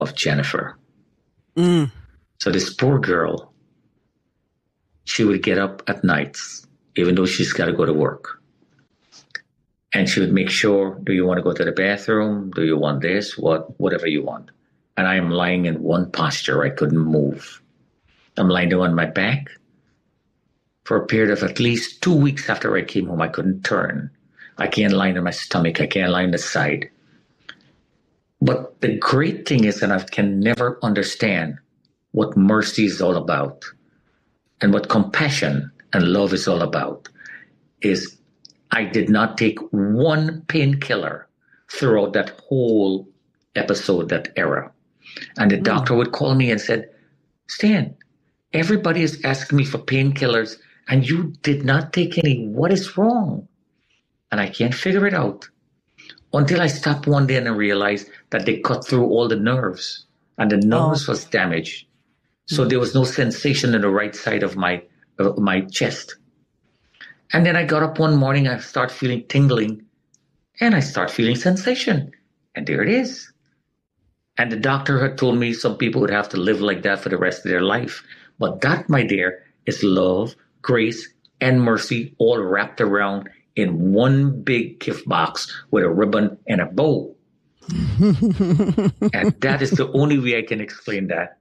of Jennifer. Mm. So this poor girl, she would get up at nights, even though she's got to go to work. And she would make sure, do you want to go to the bathroom? Do you want this? Whatever you want. And I am lying in one posture. I couldn't move. I'm lying down on my back. For a period of at least 2 weeks after I came home, I couldn't turn. I can't lie on my stomach. I can't lie on the side. But the great thing is that I can never understand what mercy is all about and what compassion and love is all about is I did not take one painkiller throughout that whole episode, that era. And the doctor would call me and said, Stan, everybody is asking me for painkillers and you did not take any. What is wrong? And I can't figure it out until I stopped one day and I realized that they cut through all the nerves and the nerves was damaged. So there was no sensation in the right side of my chest. And then I got up one morning, I start feeling tingling and I start feeling sensation. And there it is. And the doctor had told me some people would have to live like that for the rest of their life. But that, my dear, is love, grace, and mercy all wrapped around in one big gift box with a ribbon and a bow. And that is the only way I can explain that.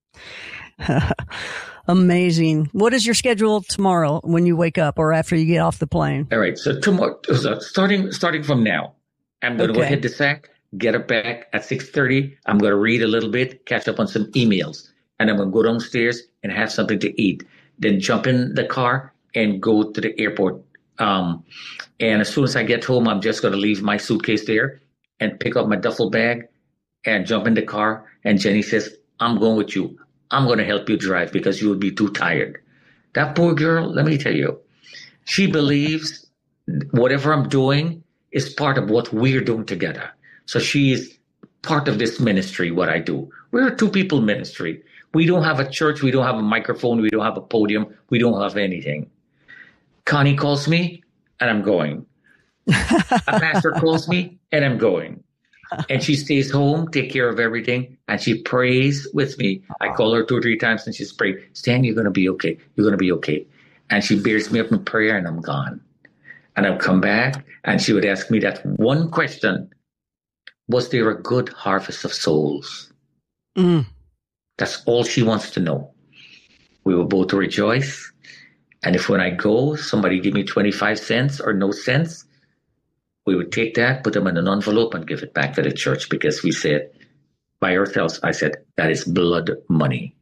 Amazing. What is your schedule tomorrow when you wake up or after you get off the plane? All right. So tomorrow, starting from now, I'm going to go hit the sack, get up back at 6:30. I'm going to read a little bit, catch up on some emails, and I'm going to go downstairs and have something to eat. Then jump in the car and go to the airport. And as soon as I get home, I'm just going to leave my suitcase there and pick up my duffel bag and jump in the car. And Jenny says, I'm going with you. I'm going to help you drive because you will be too tired. That poor girl, let me tell you, she believes whatever I'm doing is part of what we're doing together. So she is part of this ministry, what I do. We're a two-people ministry. We don't have a church. We don't have a microphone. We don't have a podium. We don't have anything. Connie calls me and I'm going. A pastor calls me and I'm going. And she stays home, take care of everything, and she prays with me. I call her 2 or 3 times and she's praying, Stan, you're going to be okay. You're going to be okay. And she bears me up in prayer and I'm gone. And I'll come back and she would ask me that one question. Was there a good harvest of souls? That's all she wants to know. We will both rejoice. And if when I go, somebody give me 25 cents or no cents, we would take that, put them in an envelope and give it back to the church because we said by ourselves, I said, that is blood money.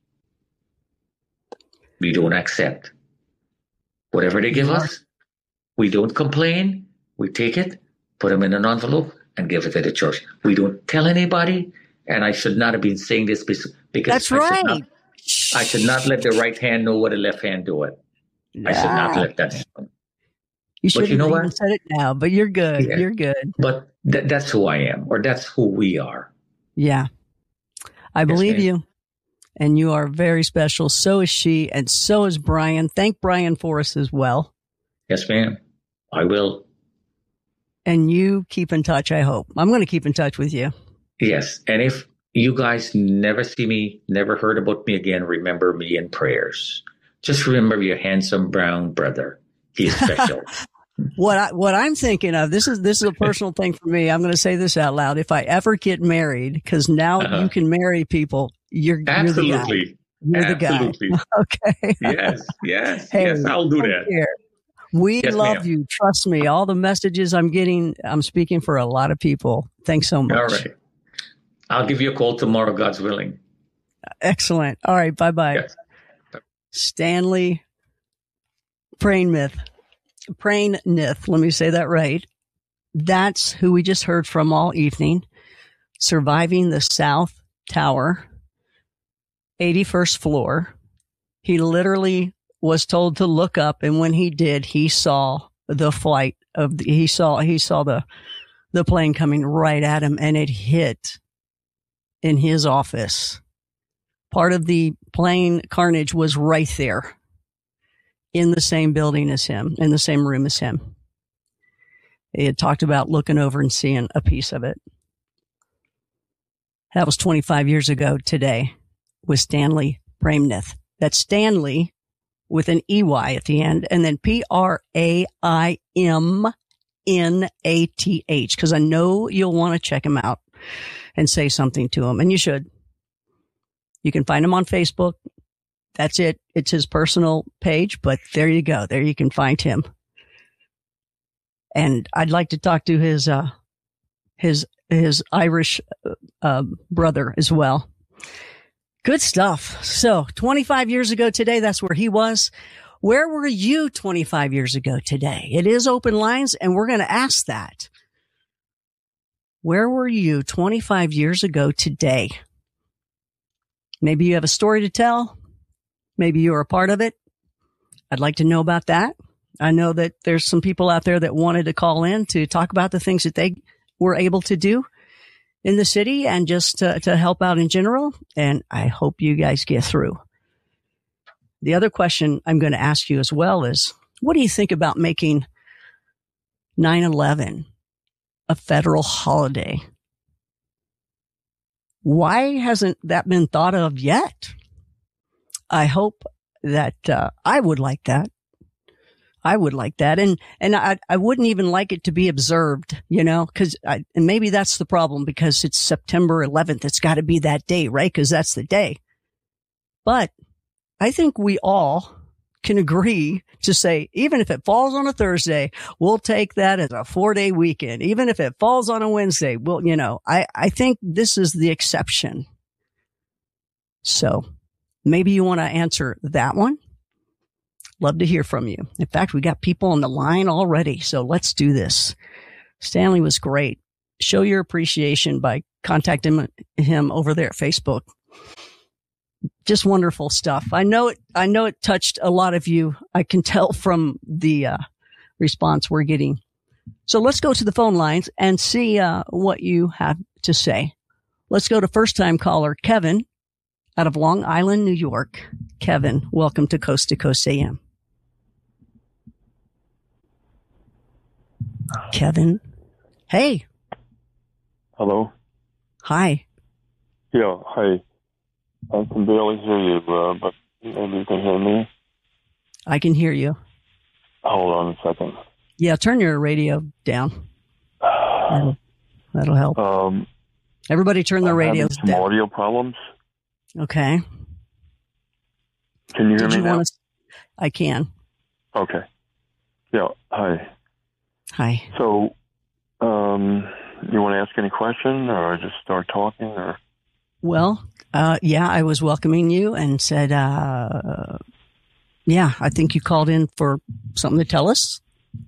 We don't accept. Whatever they give us, we don't complain. We take it, put them in an envelope and give it to the church. We don't tell anybody. And I should not have been saying this because that's right. I should not let the right hand know what the left hand do it. I should not let that happen. You shouldn't have even said it now, but you're good. Yeah. You're good. But that's who I am, or that's who we are. Yeah. I believe you. And you are very special. So is she, and so is Brian. Thank Brian for us as well. Yes, ma'am. I will. And you keep in touch, I hope. I'm going to keep in touch with you. Yes. And if you guys never see me, never heard about me again, remember me in prayers. Just remember your handsome brown brother. He's special. What I'm thinking of, this is a personal thing for me. I'm going to say this out loud. If I ever get married, because now you can marry people, you're the guy. You're the guy. Okay. Yes. I'll do that. We love you. Trust me. All the messages I'm getting, I'm speaking for a lot of people. Thanks so much. All right. I'll give you a call tomorrow, God's willing. Excellent. All right. Bye-bye. Yes. Stanley Prainmith. Let me say that right. That's who we just heard from all evening. Surviving the South Tower, 81st floor. He literally was told to look up, and when he did, he saw the flight of he saw the plane coming right at him, and it hit in his office. Part of the plane carnage was right there in the same building as him, in the same room as him. He had talked about looking over and seeing a piece of it. That was 25 years ago today with Stanley Praimnath. That's Stanley with an EY at the end, and then Praimnath, because I know you'll want to check him out and say something to him, and you should. You can find him on Facebook. That's it. It's his personal page, but there you go. There you can find him. And I'd like to talk to his Irish brother as well. Good stuff. So 25 years ago today, that's where he was. Where were you 25 years ago today? It is open lines, and we're going to ask that. Where were you 25 years ago today? Maybe you have a story to tell. Maybe you were a part of it. I'd like to know about that. I know that there's some people out there that wanted to call in to talk about the things that they were able to do in the city and just to help out in general. And I hope you guys get through. The other question I'm going to ask you as well is, what do you think about making 9/11 a federal holiday? Why hasn't that been thought of yet? I hope that I would like that. I would like that. And I wouldn't even like it to be observed, cause and maybe that's the problem because it's September 11th. It's got to be that day, right? Cause that's the day. But I think we all can agree to say, even if it falls on a Thursday, we'll take that as a 4-day weekend. Even if it falls on a Wednesday, I think this is the exception. So maybe you want to answer that one. Love to hear from you. In fact, we got people on the line already, so let's do this. Stanley was great. Show your appreciation by contacting him over there at Facebook. Just wonderful stuff. I know it touched a lot of you. I can tell from the response we're getting. So let's go to the phone lines and see what you have to say. Let's go to first-time caller Kevin out of Long Island, New York. Kevin, welcome to Coast AM. Kevin. Hey. Hello. Hi. Yeah, hi. I can barely hear you, but maybe you can hear me. I can hear you. Hold on a second. Yeah, turn your radio down. That'll help. Everybody turn their radios down. Some audio problems. Okay. Can you hear me now? I can. Okay. Yeah, hi. Hi. So, you want to ask any question or just start talking or? Well, yeah, I was welcoming you and said, yeah, I think you called in for something to tell us.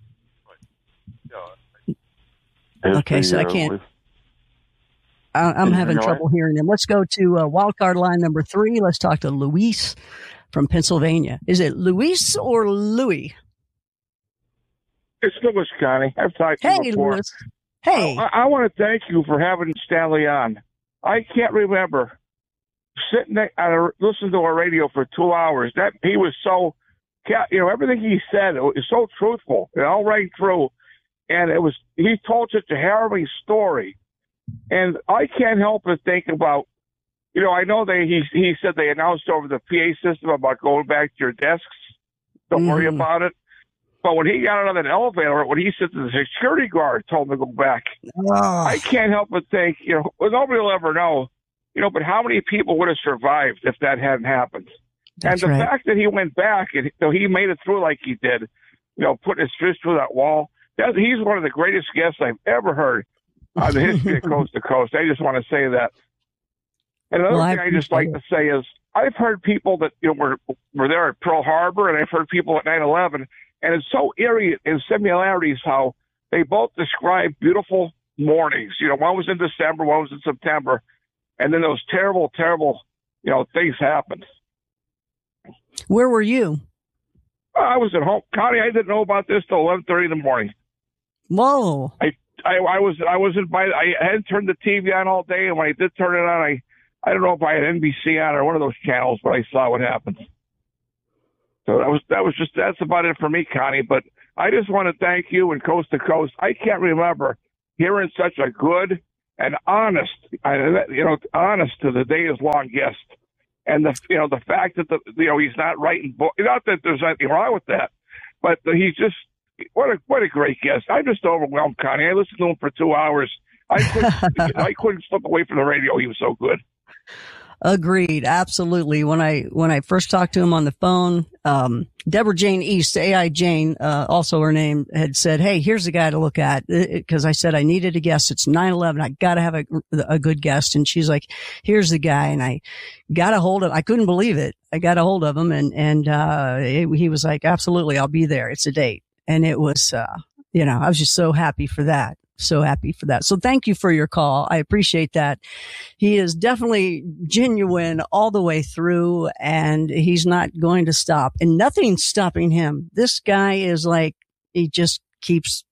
Okay, so I can't. I'm having trouble hearing him. Let's go to wildcard line number 3. Let's talk to Luis from Pennsylvania. Is it Luis or Louis? It's Louis, Connie. I've talked to you before. Louis. Hey. I want to thank you for having Stanley on. I can't remember sitting there listening to our radio for 2 hours. That he was so, everything he said was so truthful and all right through. And he told such a harrowing story. And I can't help but think about, I know he said they announced over the PA system about going back to your desks. Don't worry about it. But when he got out of that elevator, when he said the security guard told him to go back, I can't help but think, nobody will ever know, but how many people would have survived if that hadn't happened? That's and the right. fact that he went back and he made it through like he did, putting his fist through that wall, he's one of the greatest guests I've ever heard on the history of Coast to Coast. I just want to say that. And another thing I just like to say is I've heard people that were there at Pearl Harbor, and I've heard people at 9/11, and it's so eerie in similarities how they both describe beautiful mornings. One was in December, one was in September, and then those terrible, terrible, things happened. Where were you? I was at home, Connie. I didn't know about this till 11:30 in the morning. Whoa! I wasn't by. I hadn't turned the TV on all day, and when I did turn it on, I don't know if I had NBC on or one of those channels, but I saw what happened. So that's about it for me, Connie. But I just want to thank you and Coast to Coast. I can't remember hearing such a good and honest, honest to the day is long guest. And the fact that he's not writing books, not that there's anything wrong with that, but he's just, what a great guest. I'm just overwhelmed, Connie. I listened to him for 2 hours. I couldn't slip away from the radio. He was so good. Agreed. Absolutely. When I first talked to him on the phone, Deborah Jane East, AI Jane, also her name, had said, "Hey, here's a guy to look at." Cause I said I needed a guest. It's 9/11. I gotta have a good guest. And she's like, "Here's the guy." And I got a hold of, I couldn't believe it. I got a hold of him and he was like, "Absolutely. I'll be there. It's a date." And it was, I was just so happy for that. So thank you for your call. I appreciate that. He is definitely genuine all the way through, and he's not going to stop, and nothing's stopping him. This guy is like, he just keeps,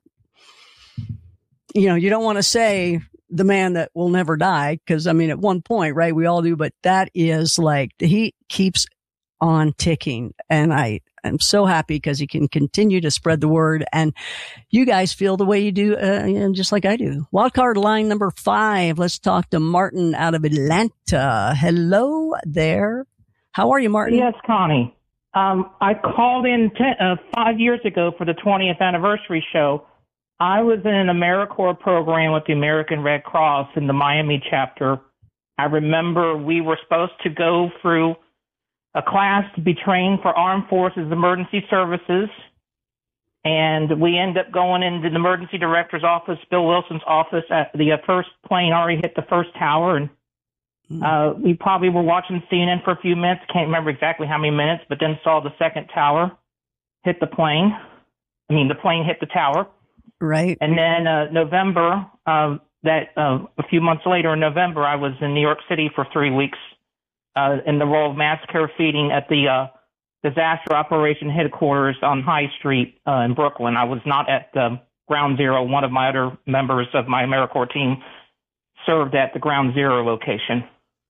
you don't want to say the man that will never die, because at one point, right, we all do, but that is like, he keeps on ticking, and I'm so happy because he can continue to spread the word, and you guys feel the way you do, just like I do. Wildcard line number 5. Let's talk to Martin out of Atlanta. Hello there. How are you, Martin? Yes, Connie. I called in 5 years ago for the 20th anniversary show. I was in an AmeriCorps program with the American Red Cross in the Miami chapter. I remember we were supposed to go through a class to be trained for Armed Forces Emergency Services. And we end up going into the emergency director's office, Bill Wilson's office, at the first plane already hit the first tower. And we probably were watching CNN for a few minutes. Can't remember exactly how many minutes, but then saw the second tower hit the plane. The plane hit the tower. Right. And then November, a few months later in November, I was in New York City for 3 weeks. In the role of mass care feeding at the disaster operation headquarters on High Street in Brooklyn. I was not at Ground Zero. One of my other members of my AmeriCorps team served at the Ground Zero location.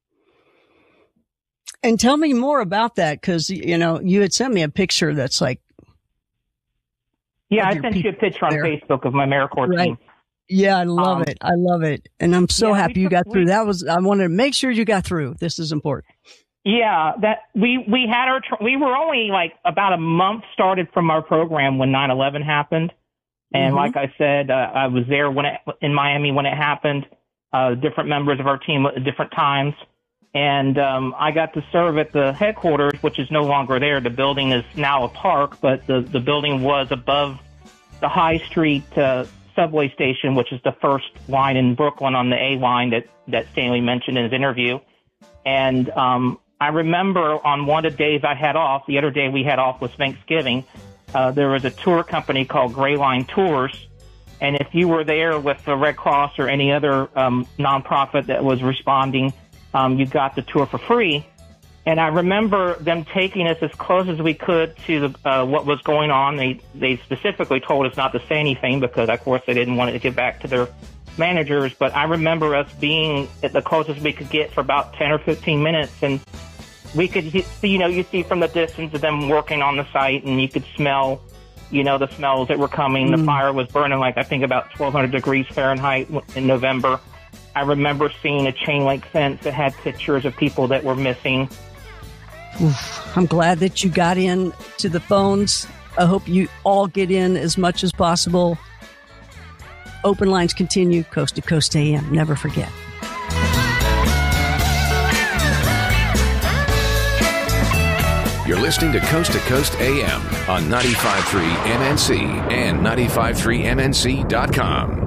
And tell me more about that, because, you had sent me a picture that's like... Yeah, I sent you a picture on Facebook of my AmeriCorps team. Yeah, I love it. I love it. And I'm so happy you got through. I wanted to make sure you got through. This is important. Yeah, that we had we were only like about a month started from our program when 9/11 happened. And like I said, I was there in Miami when it happened, different members of our team at different times. And I got to serve at the headquarters, which is no longer there. The building is now a park, but the building was above the High Street subway station, which is the first line in Brooklyn on the A line that Stanley mentioned in his interview. And I remember on one of the days I had off, the other day we had off was Thanksgiving, there was a tour company called Gray Line Tours. And if you were there with the Red Cross or any other nonprofit that was responding, you got the tour for free. And I remember them taking us as close as we could to what was going on. They specifically told us not to say anything because, of course, they didn't want it to get back to their managers. But I remember us being at the closest we could get for about 10 or 15 minutes. And we could see, you see from the distance of them working on the site, and you could smell, the smells that were coming. The fire was burning like, I think, about 1,200 degrees Fahrenheit in November. I remember seeing a chain link fence that had pictures of people that were missing. Oof, I'm glad that you got in to the phones. I hope you all get in as much as possible. Open lines continue, Coast to Coast AM. Never forget. You're listening to Coast AM on 95.3 MNC and 95.3MNC.com.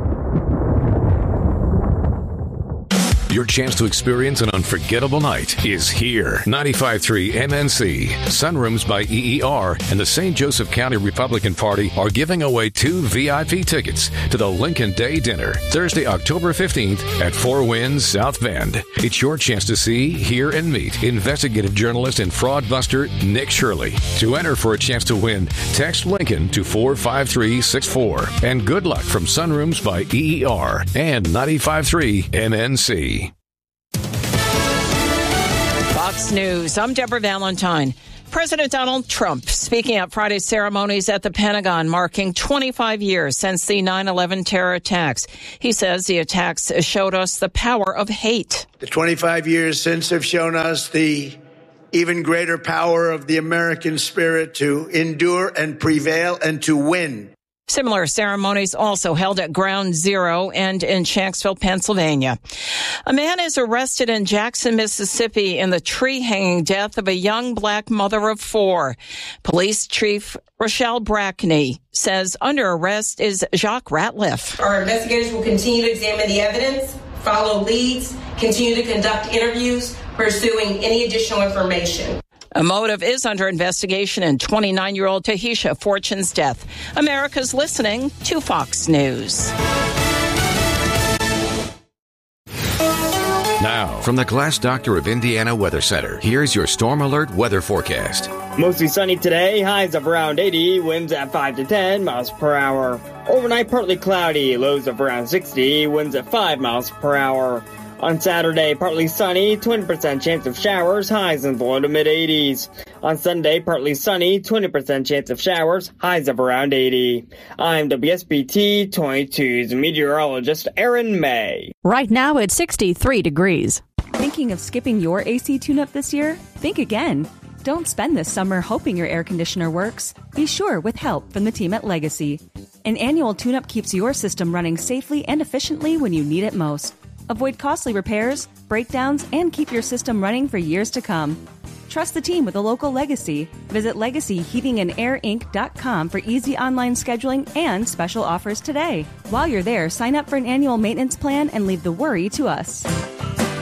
Your chance to experience an unforgettable night is here. 95.3 MNC, Sunrooms by EER, and the St. Joseph County Republican Party are giving away 2 VIP tickets to the Lincoln Day Dinner, Thursday, October 15th at Four Winds, South Bend. It's your chance to see, hear, and meet investigative journalist and fraud buster Nick Shirley. To enter for a chance to win, text Lincoln to 45364. And good luck from Sunrooms by EER and 95.3 MNC. Fox News. I'm Deborah Valentine. President Donald Trump speaking at Friday's ceremonies at the Pentagon, marking 25 years since the 9/11 terror attacks. He says the attacks showed us the power of hate. The 25 years since have shown us the even greater power of the American spirit to endure and prevail and to win. Similar ceremonies also held at Ground Zero and in Shanksville, Pennsylvania. A man is arrested in Jackson, Mississippi in the tree-hanging death of a young black mother of 4. Police Chief Rochelle Brackney says under arrest is Jacques Ratliff. Our investigators will continue to examine the evidence, follow leads, continue to conduct interviews, pursuing any additional information. A motive is under investigation in 29-year-old Tahisha Fortune's death. America's listening to Fox News. Now, from the Glass Doctor of Indiana Weather Center, here's your Storm Alert weather forecast. Mostly sunny today, highs of around 80, winds at 5 to 10 miles per hour. Overnight, partly cloudy, lows of around 60, winds at 5 miles per hour. On Saturday, partly sunny, 20% chance of showers, highs in the low to mid-80s. On Sunday, partly sunny, 20% chance of showers, highs of around 80. I'm WSBT 22's meteorologist Aaron May. Right now it's 63 degrees. Thinking of skipping your AC tune-up this year? Think again. Don't spend this summer hoping your air conditioner works. Be sure with help from the team at Legacy. An annual tune-up keeps your system running safely and efficiently when you need it most. Avoid costly repairs, breakdowns, and keep your system running for years to come. Trust the team with a local Legacy. Visit LegacyHeatingandAirInc.com for easy online scheduling and special offers today. While you're there, sign up for an annual maintenance plan and leave the worry to us.